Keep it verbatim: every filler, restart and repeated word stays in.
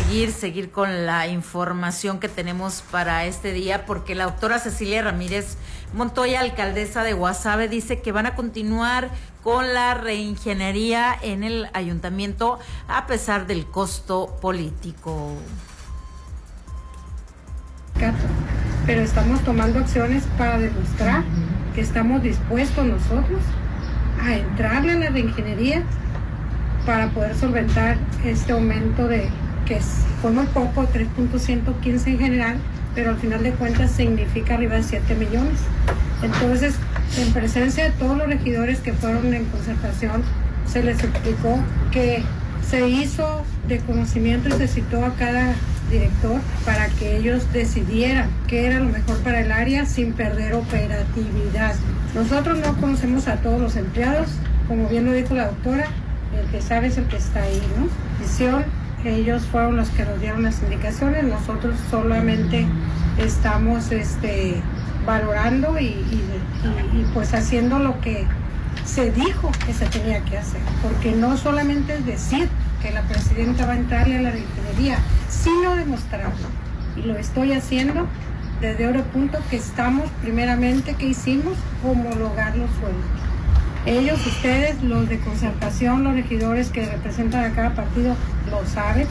seguir, seguir con la información que tenemos para este día, porque la doctora Cecilia Ramírez Montoya, alcaldesa de Guasave, dice que van a continuar con la reingeniería en el ayuntamiento a pesar del costo político. Pero estamos tomando acciones para demostrar uh-huh. que estamos dispuestos nosotros a entrarle a la reingeniería para poder solventar este aumento de que fue muy poco, tres punto ciento quince en general, pero al final de cuentas significa arriba de siete millones. Entonces, en presencia de todos los regidores que fueron en concertación, se les explicó que se hizo de conocimiento y se citó a cada director para que ellos decidieran qué era lo mejor para el área sin perder operatividad. Nosotros no conocemos a todos los empleados, como bien lo dijo la doctora, el que sabe es el que está ahí, ¿no? Visión, ellos fueron los que nos dieron las indicaciones, nosotros solamente estamos este, valorando y, y, y, y pues haciendo lo que se dijo que se tenía que hacer, porque no solamente es decir que la presidenta va a entrarle a la reingeniería, sino demostrarlo, y lo estoy haciendo desde ahora punto que estamos primeramente, que hicimos, homologar los sueldos. Ellos, ustedes, los de concertación, los regidores que representan a cada partido, lo saben.